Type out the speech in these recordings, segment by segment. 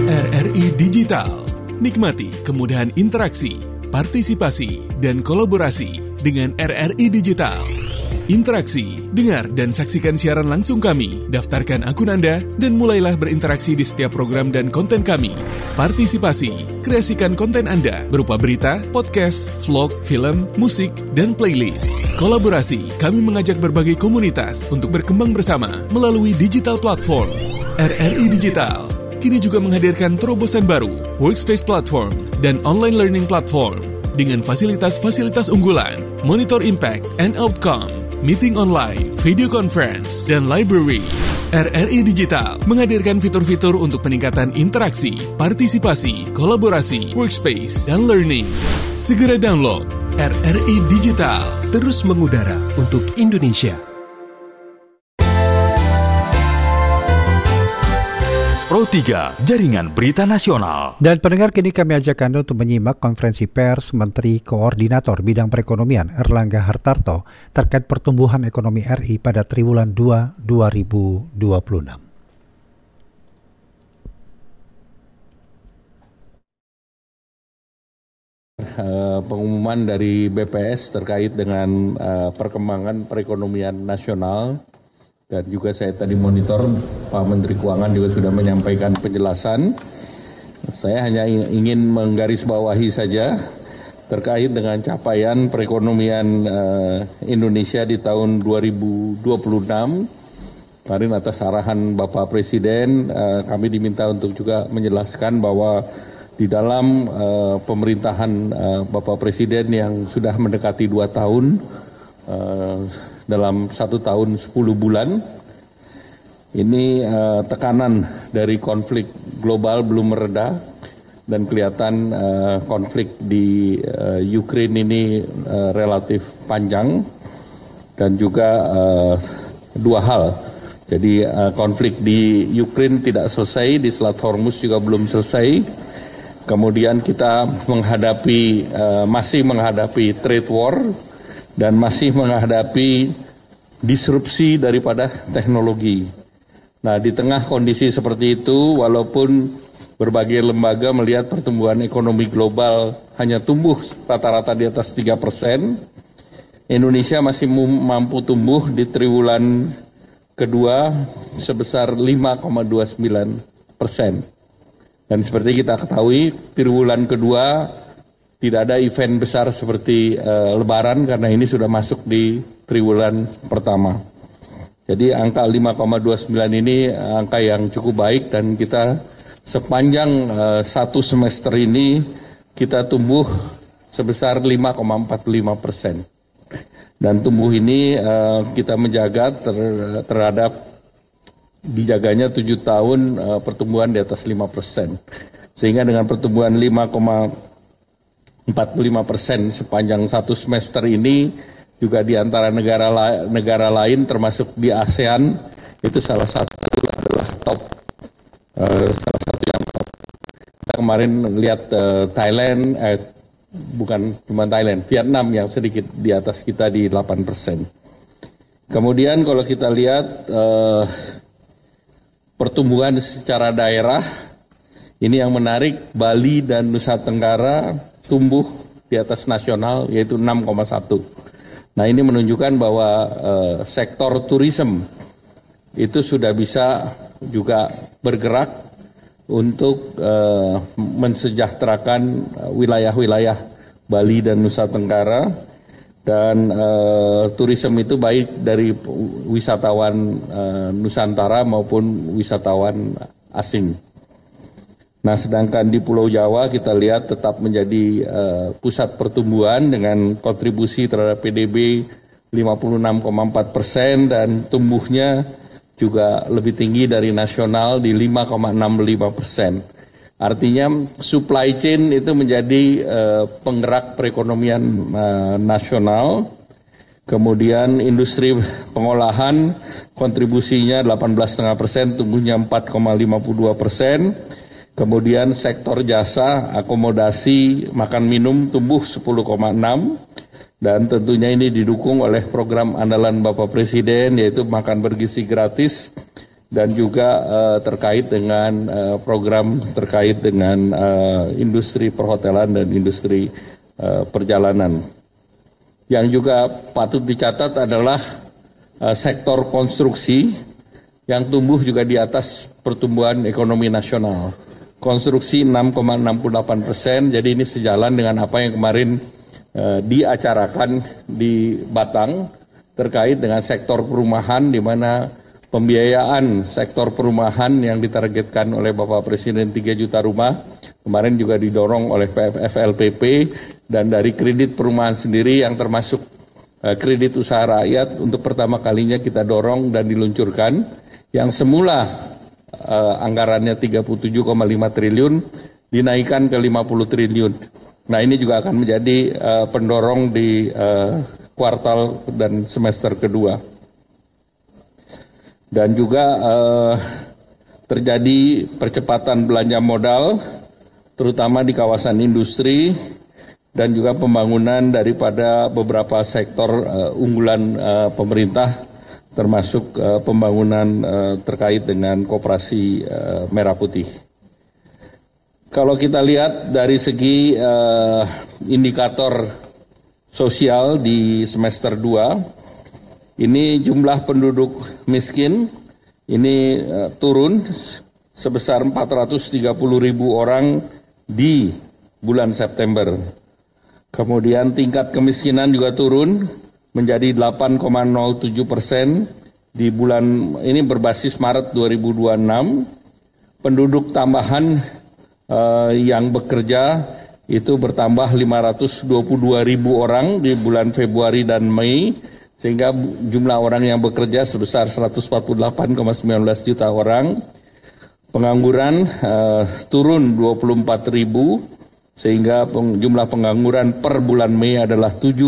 RRI Digital. Nikmati kemudahan interaksi, partisipasi, dan kolaborasi dengan RRI Digital. Interaksi, dengar dan saksikan siaran langsung kami, daftarkan akun Anda, dan mulailah berinteraksi di setiap program dan konten kami. Partisipasi, kreasikan konten Anda berupa berita, podcast, vlog, film, musik, dan playlist. Kolaborasi, kami mengajak berbagai komunitas untuk berkembang bersama melalui digital platform. RRI Digital kini juga menghadirkan terobosan baru, workspace platform, dan online learning platform dengan fasilitas-fasilitas unggulan, monitor impact and outcome, meeting online, video conference, dan library. RRI Digital menghadirkan fitur-fitur untuk peningkatan interaksi, partisipasi, kolaborasi, workspace, dan learning. Segera download RRI Digital. Terus mengudara untuk Indonesia. Pro 3, Jaringan Berita Nasional. Dan pendengar, kini kami ajak Anda untuk menyimak konferensi pers Menteri Koordinator Bidang Perekonomian Erlangga Hartarto terkait pertumbuhan ekonomi RI pada triwulan 2 2026. Pengumuman dari BPS terkait dengan perkembangan perekonomian nasional. Dan juga saya tadi monitor, Pak Menteri Keuangan juga sudah menyampaikan penjelasan. Saya hanya ingin menggarisbawahi saja terkait dengan capaian perekonomian Indonesia di tahun 2026. Kemarin atas arahan Bapak Presiden, kami diminta untuk juga menjelaskan bahwa di dalam pemerintahan Bapak Presiden yang sudah mendekati 2 tahun, dalam 1 tahun 10 bulan, ini tekanan dari konflik global belum mereda dan kelihatan konflik di Ukraina ini relatif panjang dan juga 2 hal. Jadi konflik di Ukraina tidak selesai, di Selat Hormuz juga belum selesai. Kemudian kita masih menghadapi trade war dan masih menghadapi disrupsi daripada teknologi. Nah, di tengah kondisi seperti itu, walaupun berbagai lembaga melihat pertumbuhan ekonomi global hanya tumbuh rata-rata di atas 3%, Indonesia masih mampu tumbuh di triwulan kedua sebesar 5,29%. Dan seperti kita ketahui, triwulan kedua tidak ada event besar seperti Lebaran karena ini sudah masuk di triwulan pertama. Jadi angka 5,29 ini angka yang cukup baik dan kita sepanjang 1 semester ini kita tumbuh sebesar 5,45%. Dan tumbuh ini kita menjaga terhadap dijaganya 7 tahun pertumbuhan di atas 5%. Sehingga dengan pertumbuhan 5,45% sepanjang 1 semester ini juga di antara negara lain termasuk di ASEAN itu salah satu adalah top, salah satu yang top. Kita kemarin lihat Thailand, bukan cuma Thailand, Vietnam yang sedikit di atas kita di 8%. Kemudian kalau kita lihat pertumbuhan secara daerah, ini yang menarik, Bali dan Nusa Tenggara tumbuh di atas nasional yaitu 6,1. Nah, ini menunjukkan bahwa sektor turisme itu sudah bisa juga bergerak untuk mensejahterakan wilayah-wilayah Bali dan Nusa Tenggara. Dan turisme itu baik dari wisatawan Nusantara maupun wisatawan asing. Nah, sedangkan di Pulau Jawa kita lihat tetap menjadi pusat pertumbuhan dengan kontribusi terhadap PDB 56,4% dan tumbuhnya juga lebih tinggi dari nasional di 5,65%. Artinya supply chain itu menjadi penggerak perekonomian nasional. Kemudian industri pengolahan kontribusinya 18,5%, tumbuhnya 4,52%. Kemudian sektor jasa, akomodasi, makan minum tumbuh 10,6%. Dan tentunya ini didukung oleh program andalan Bapak Presiden yaitu makan bergizi gratis dan juga terkait dengan program terkait dengan industri perhotelan dan industri perjalanan. Yang juga patut dicatat adalah sektor konstruksi yang tumbuh juga di atas pertumbuhan ekonomi nasional. Konstruksi 6,68%, jadi ini sejalan dengan apa yang kemarin diacarakan di Batang terkait dengan sektor perumahan, di mana pembiayaan sektor perumahan yang ditargetkan oleh Bapak Presiden 3 juta rumah, kemarin juga didorong oleh PFLPP, dan dari kredit perumahan sendiri yang termasuk kredit usaha rakyat untuk pertama kalinya kita dorong dan diluncurkan, yang semula anggarannya 37,5 triliun dinaikkan ke 50 triliun. Nah, ini juga akan menjadi pendorong di kuartal dan semester kedua. Dan juga terjadi percepatan belanja modal, terutama di kawasan industri, dan juga pembangunan daripada beberapa sektor unggulan pemerintah, termasuk pembangunan terkait dengan koperasi merah putih. Kalau kita lihat dari segi indikator sosial di semester 2, ini jumlah penduduk miskin ini turun sebesar 430.000 orang di bulan September. Kemudian tingkat kemiskinan juga turun menjadi 8,07% di bulan ini berbasis Maret 2026. Penduduk tambahan yang bekerja itu bertambah 522.000 orang di bulan Februari dan Mei, sehingga jumlah orang yang bekerja sebesar 148,19 juta orang. Pengangguran turun 24.000, sehingga jumlah pengangguran per bulan Mei adalah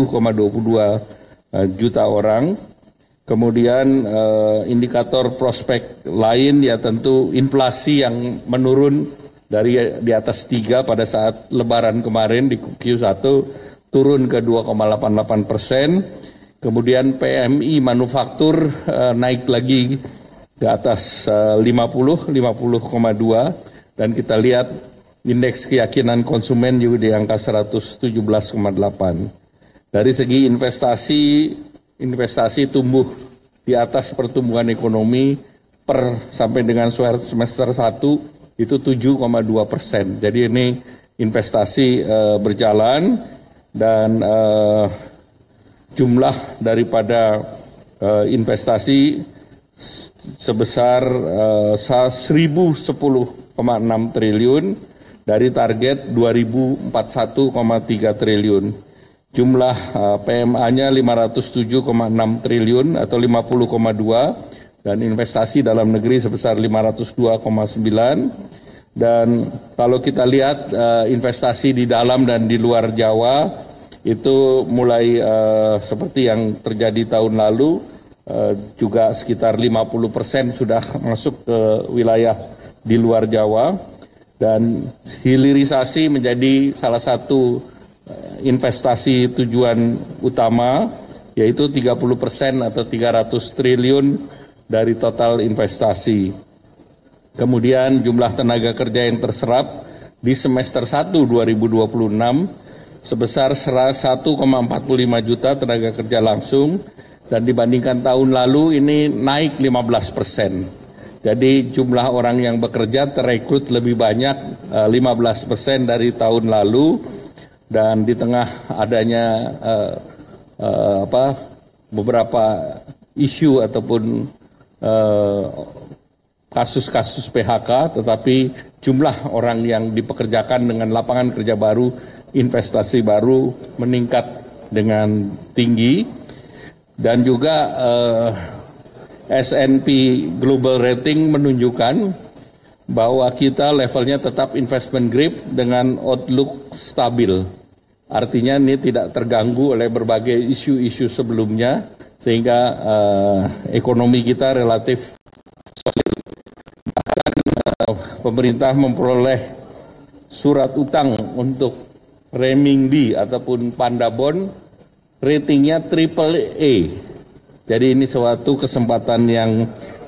7,22 juta orang. Kemudian indikator prospek lain ya tentu inflasi yang menurun dari di atas 3 pada saat Lebaran kemarin di Q1 turun ke 2,88%. Kemudian PMI manufaktur naik lagi ke atas 50,2, dan kita lihat indeks keyakinan konsumen juga di angka 117,8. Dari segi investasi tumbuh di atas pertumbuhan ekonomi sampai dengan semester 1 itu 7,2%. Jadi ini investasi berjalan, dan jumlah daripada investasi sebesar 1.010,6 triliun dari target 2.041,3 triliun. Jumlah PMA-nya 507,6 triliun atau 50,2, dan investasi dalam negeri sebesar 502,9. Dan kalau kita lihat investasi di dalam dan di luar Jawa, itu mulai seperti yang terjadi tahun lalu, juga sekitar 50% sudah masuk ke wilayah di luar Jawa, dan hilirisasi menjadi salah satu investasi tujuan utama, yaitu 30% atau 300 triliun dari total investasi. Kemudian jumlah tenaga kerja yang terserap di semester 1 2026 sebesar 1,45 juta tenaga kerja langsung, dan dibandingkan tahun lalu ini naik 15%. Jadi jumlah orang yang bekerja terekrut lebih banyak 15% dari tahun lalu, dan di tengah adanya beberapa isu ataupun kasus-kasus PHK, tetapi jumlah orang yang dipekerjakan dengan lapangan kerja baru, investasi baru meningkat dengan tinggi. Dan juga S&P Global Rating menunjukkan bahwa kita levelnya tetap investment grade dengan outlook stabil. Artinya ini tidak terganggu oleh berbagai isu-isu sebelumnya, sehingga ekonomi kita relatif solid. Bahkan pemerintah memperoleh surat utang untuk Renminbi ataupun Pandabon, ratingnya AAA. Jadi ini suatu kesempatan yang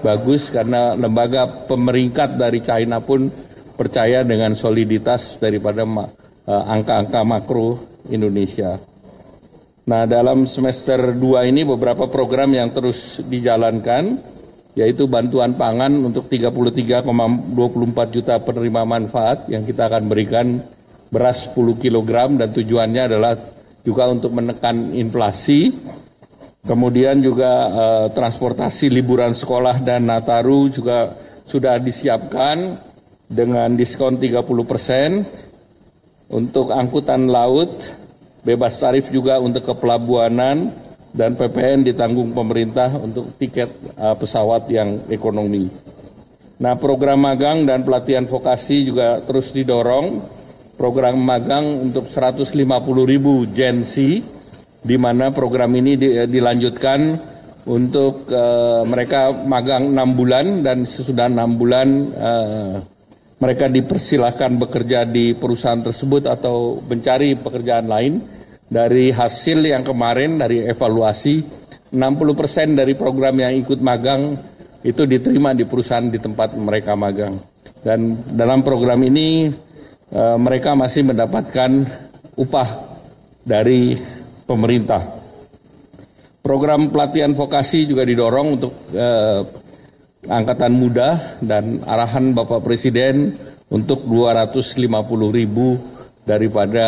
bagus karena lembaga pemeringkat dari China pun percaya dengan soliditas daripada angka-angka makro Indonesia. Nah, dalam semester 2 ini beberapa program yang terus dijalankan, yaitu bantuan pangan untuk 33,24 juta penerima manfaat yang kita akan berikan beras 10 kg dan tujuannya adalah juga untuk menekan inflasi. Kemudian juga transportasi liburan sekolah dan Nataru juga sudah disiapkan dengan diskon 30%. Untuk angkutan laut, bebas tarif juga untuk kepelabuhanan dan PPN ditanggung pemerintah untuk tiket pesawat yang ekonomi. Nah, program magang dan pelatihan vokasi juga terus didorong. Program magang untuk 150.000 Gen Z, di mana program ini dilanjutkan untuk mereka magang 6 bulan dan sesudah 6 bulan mereka dipersilahkan bekerja di perusahaan tersebut atau mencari pekerjaan lain. Dari hasil yang kemarin dari evaluasi, 60% dari program yang ikut magang itu diterima di perusahaan di tempat mereka magang. Dan dalam program ini mereka masih mendapatkan upah dari pemerintah. Program pelatihan vokasi juga didorong untuk angkatan muda dan arahan Bapak Presiden untuk 250.000 daripada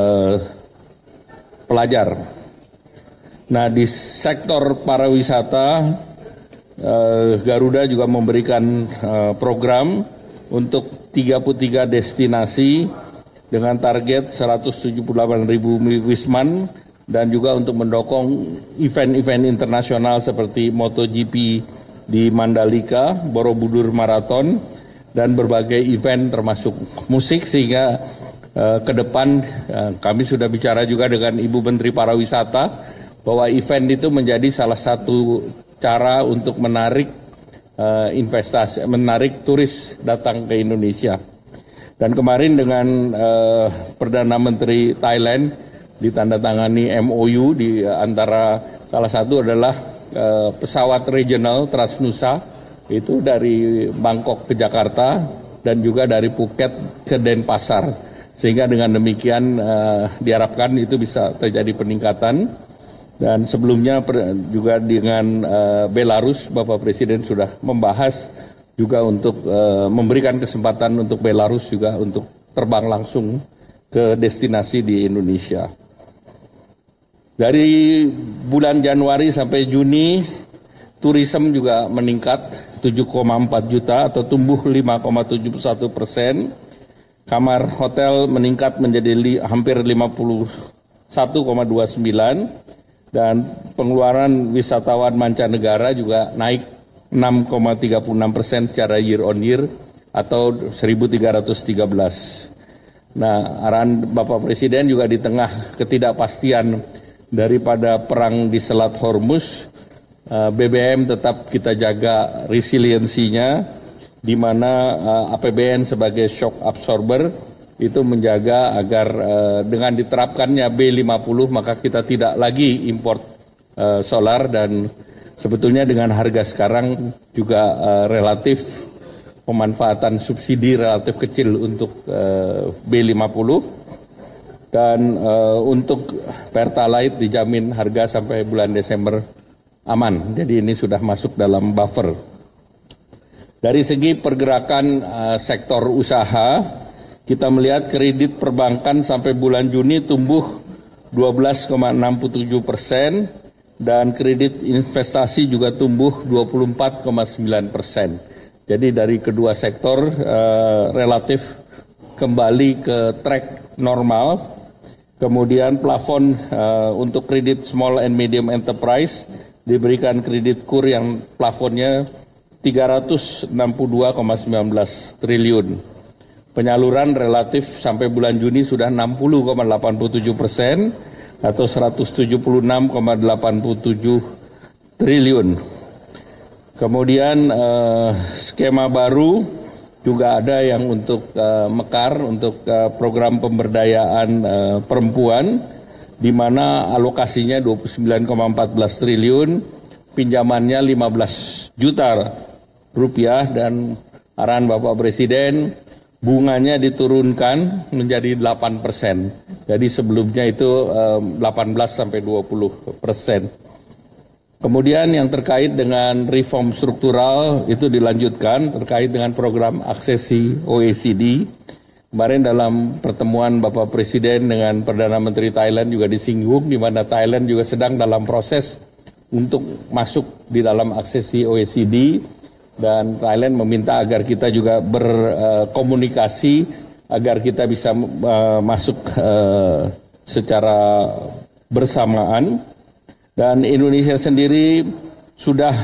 pelajar. Nah, di sektor pariwisata, Garuda juga memberikan program untuk 33 destinasi dengan target 178.000 wisman dan juga untuk mendukung event-event internasional seperti MotoGP di Mandalika, Borobudur Marathon, dan berbagai event termasuk musik, sehingga ke depan kami sudah bicara juga dengan Ibu Menteri Pariwisata bahwa event itu menjadi salah satu cara untuk menarik investasi, menarik turis datang ke Indonesia. Dan kemarin dengan Perdana Menteri Thailand ditandatangani MOU di antara salah satu adalah pesawat regional Transnusa itu dari Bangkok ke Jakarta dan juga dari Phuket ke Denpasar, sehingga dengan demikian diharapkan itu bisa terjadi peningkatan. Dan sebelumnya juga dengan Belarus, Bapak Presiden sudah membahas juga untuk memberikan kesempatan untuk Belarus juga untuk terbang langsung ke destinasi di Indonesia. Dari bulan Januari sampai Juni, turisme juga meningkat 7,4 juta atau tumbuh 5,71%. Kamar hotel meningkat menjadi hampir 51,29 dan pengeluaran wisatawan mancanegara juga naik 6,36% secara year on year atau 1.313. Nah, arahan Bapak Presiden juga di tengah ketidakpastian daripada perang di Selat Hormuz, BBM tetap kita jaga resiliensinya, di mana APBN sebagai shock absorber itu menjaga agar dengan diterapkannya B50 maka kita tidak lagi import solar, dan sebetulnya dengan harga sekarang juga relatif pemanfaatan subsidi relatif kecil untuk B50. Dan untuk Pertalite dijamin harga sampai bulan Desember aman. Jadi ini sudah masuk dalam buffer. Dari segi pergerakan sektor usaha, kita melihat kredit perbankan sampai bulan Juni tumbuh 12,67% dan kredit investasi juga tumbuh 24,9%. Jadi dari kedua sektor relatif kembali ke track normal. Kemudian plafon untuk kredit small and medium enterprise diberikan kredit KUR yang plafonnya 362,19 triliun. Penyaluran relatif sampai bulan Juni sudah 60,87% atau 176,87 triliun. Kemudian skema baru juga ada yang untuk Mekar, untuk program pemberdayaan perempuan, di mana alokasinya 29,14 triliun, pinjamannya 15 juta rupiah dan arahan Bapak Presiden bunganya diturunkan menjadi 8%. Jadi sebelumnya itu 18 sampai 20%. Kemudian yang terkait dengan reform struktural itu dilanjutkan terkait dengan program aksesi OECD. Kemarin dalam pertemuan Bapak Presiden dengan Perdana Menteri Thailand juga disinggung di mana Thailand juga sedang dalam proses untuk masuk di dalam aksesi OECD dan Thailand meminta agar kita juga berkomunikasi agar kita bisa masuk secara bersamaan. Dan Indonesia sendiri sudah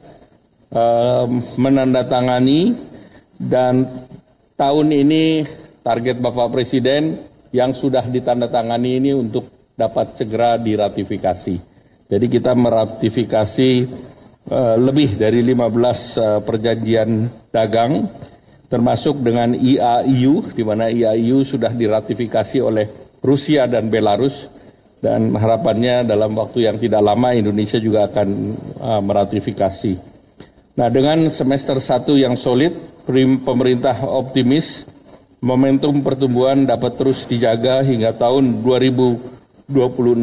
menandatangani dan tahun ini target Bapak Presiden yang sudah ditandatangani ini untuk dapat segera diratifikasi. Jadi kita meratifikasi lebih dari 15 perjanjian dagang termasuk dengan IAIU di mana IAIU sudah diratifikasi oleh Rusia dan Belarus. Dan harapannya dalam waktu yang tidak lama Indonesia juga akan meratifikasi. Nah, dengan semester 1 yang solid, pemerintah optimis momentum pertumbuhan dapat terus dijaga hingga tahun 2026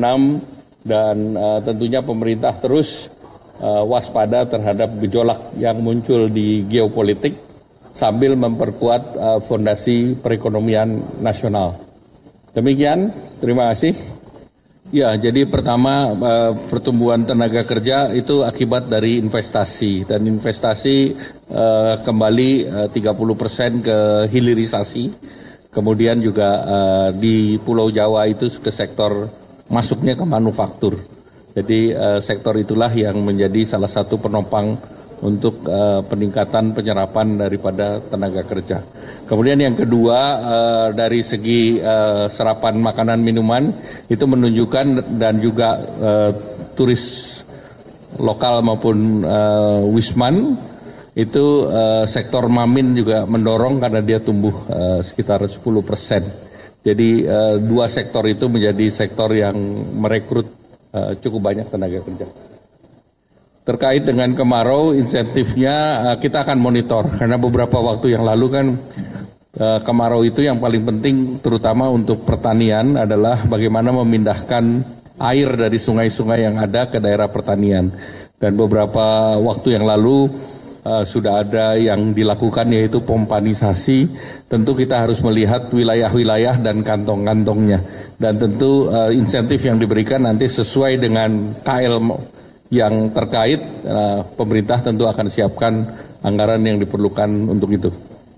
dan tentunya pemerintah terus waspada terhadap gejolak yang muncul di geopolitik sambil memperkuat fondasi perekonomian nasional. Demikian, terima kasih. Ya, jadi pertama pertumbuhan tenaga kerja itu akibat dari investasi dan investasi kembali 30% ke hilirisasi. Kemudian juga di Pulau Jawa itu ke sektor masuknya ke manufaktur. Jadi sektor itulah yang menjadi salah satu penopang untuk peningkatan penyerapan daripada tenaga kerja. Kemudian yang kedua dari segi serapan makanan minuman itu menunjukkan dan juga turis lokal maupun wisman itu sektor mamin juga mendorong karena dia tumbuh sekitar 10%. Jadi dua sektor itu menjadi sektor yang merekrut cukup banyak tenaga kerja. Terkait dengan kemarau, insentifnya kita akan monitor karena beberapa waktu yang lalu kan kemarau itu yang paling penting terutama untuk pertanian adalah bagaimana memindahkan air dari sungai-sungai yang ada ke daerah pertanian. Dan beberapa waktu yang lalu sudah ada yang dilakukan yaitu pompanisasi. Tentu kita harus melihat wilayah-wilayah dan kantong-kantongnya. Dan tentu insentif yang diberikan nanti sesuai dengan KL yang terkait, pemerintah tentu akan siapkan anggaran yang diperlukan untuk itu.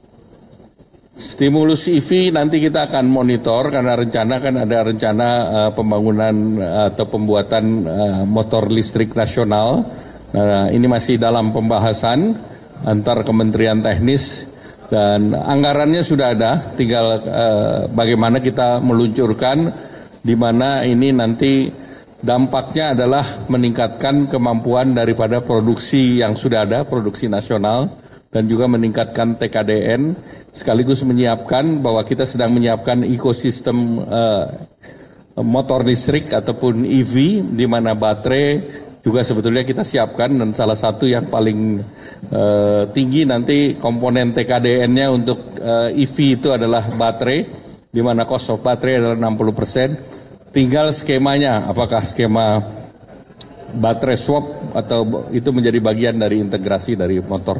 Stimulus EV nanti kita akan monitor karena rencana kan ada rencana pembangunan atau pembuatan motor listrik nasional. Nah, ini masih dalam pembahasan antar kementerian teknis dan anggarannya sudah ada, tinggal bagaimana kita meluncurkan di mana ini nanti dampaknya adalah meningkatkan kemampuan daripada produksi yang sudah ada, produksi nasional, dan juga meningkatkan TKDN, sekaligus menyiapkan bahwa kita sedang menyiapkan ekosistem motor listrik ataupun EV, di mana baterai juga sebetulnya kita siapkan, dan salah satu yang paling tinggi nanti komponen TKDN-nya untuk EV itu adalah baterai, di mana cost of baterai adalah 60%. Tinggal skemanya, apakah skema baterai swap atau itu menjadi bagian dari integrasi dari motor.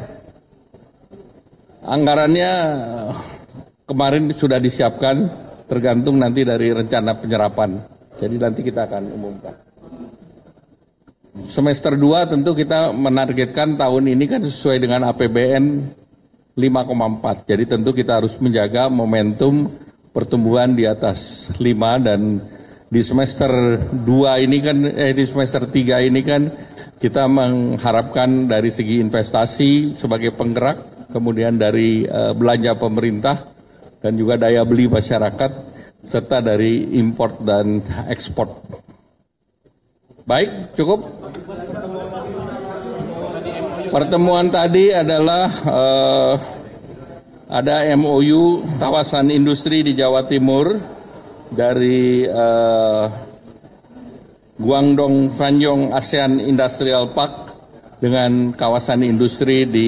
Anggarannya kemarin sudah disiapkan, tergantung nanti dari rencana penyerapan. Jadi nanti kita akan umumkan. Semester 2 tentu kita menargetkan tahun ini kan sesuai dengan APBN 5,4. Jadi tentu kita harus menjaga momentum pertumbuhan di atas 5 dan di semester 2 ini kan di semester 3 ini kan kita mengharapkan dari segi investasi sebagai penggerak, kemudian dari belanja pemerintah dan juga daya beli masyarakat serta dari import dan ekspor. Baik, cukup. Pertemuan tadi adalah ada MOU kawasan industri di Jawa Timur dari Guangdong Fanyong ASEAN Industrial Park dengan kawasan industri di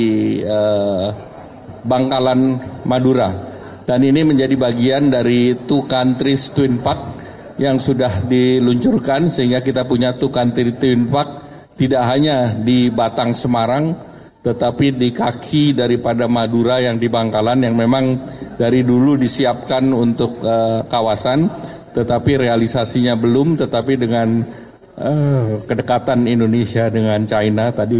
Bangkalan, Madura. Dan ini menjadi bagian dari Two Countries Twin Park yang sudah diluncurkan, sehingga kita punya Two Countries Twin Park tidak hanya di Batang, Semarang, tetapi di kaki daripada Madura yang di Bangkalan, yang memang dari dulu disiapkan untuk kawasan, tetapi realisasinya belum. Tetapi dengan kedekatan Indonesia dengan China, tadi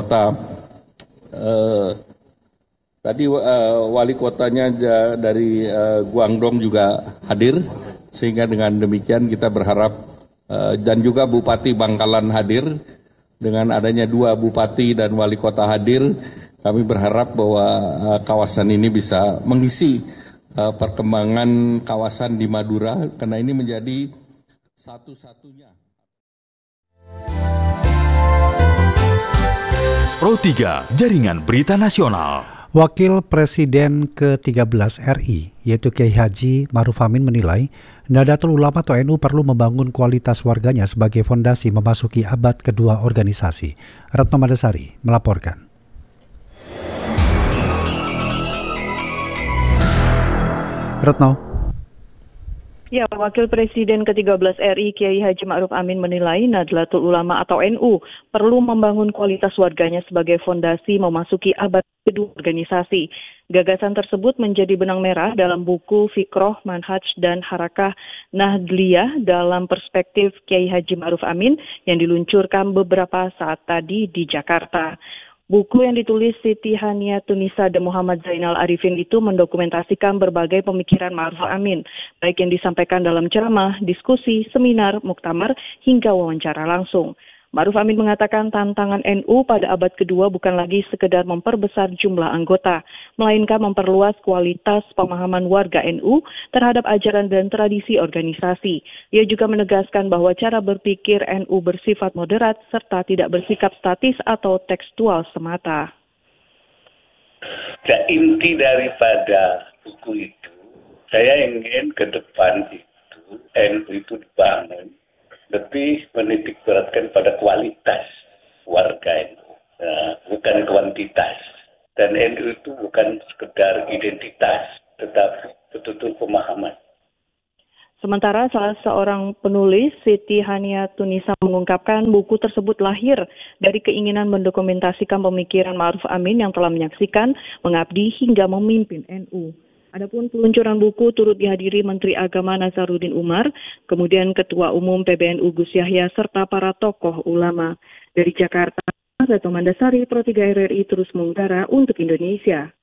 wali kotanya dari Guangdong juga hadir, sehingga dengan demikian kita berharap dan juga Bupati Bangkalan hadir. Dengan adanya 2 bupati dan wali kota hadir, kami berharap bahwa kawasan ini bisa mengisi perkembangan kawasan di Madura, karena ini menjadi satu-satunya. Pro 3, Jaringan Berita Nasional. Wakil Presiden ke-13 RI, yaitu Kiai Haji Ma'ruf Amin menilai Nahdlatul Ulama atau NU perlu membangun kualitas warganya sebagai fondasi memasuki abad kedua organisasi. Retno Madasari melaporkan. Retno. Ya, Wakil Presiden ke-13 RI Kiai Haji Ma'ruf Amin menilai Nahdlatul Ulama atau NU perlu membangun kualitas warganya sebagai fondasi memasuki abad kedua organisasi. Gagasan tersebut menjadi benang merah dalam buku Fikroh, Manhaj, dan Harakah Nahdliyah dalam perspektif Kiai Haji Ma'ruf Amin yang diluncurkan beberapa saat tadi di Jakarta. Buku yang ditulis Siti Hania Tunisa dan Muhammad Zainal Arifin itu mendokumentasikan berbagai pemikiran Ma'ruf Amin, baik yang disampaikan dalam ceramah, diskusi, seminar, muktamar, hingga wawancara langsung. Ma'ruf Amin mengatakan tantangan NU pada abad kedua bukan lagi sekedar memperbesar jumlah anggota, melainkan memperluas kualitas pemahaman warga NU terhadap ajaran dan tradisi organisasi. Ia juga menegaskan bahwa cara berpikir NU bersifat moderat serta tidak bersikap statis atau tekstual semata. Inti daripada buku itu, saya ingin ke depan itu NU itu dibangun lebih menitik beratkan pada kualitas warga NU, bukan kuantitas. Dan NU itu bukan sekedar identitas, tetapi betul-betul pemahaman. Sementara salah seorang penulis, Siti Hania Tunisa, mengungkapkan buku tersebut lahir dari keinginan mendokumentasikan pemikiran Ma'ruf Amin yang telah menyaksikan, mengabdi hingga memimpin NU. Adapun peluncuran buku turut dihadiri Menteri Agama Nazaruddin Umar, kemudian Ketua Umum PBNU Gus Yahya, serta para tokoh ulama. Dari Jakarta, Retno Mandasari, Pro 3 RRI terus mengudara untuk Indonesia.